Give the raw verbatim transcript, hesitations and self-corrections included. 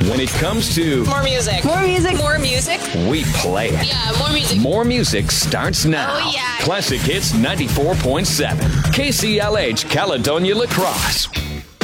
When it comes to More music. More music. More music. we play it. Yeah, more music. More music starts now. Oh, yeah. Classic Hits ninety-four point seven. K C L H Caledonia Lacrosse.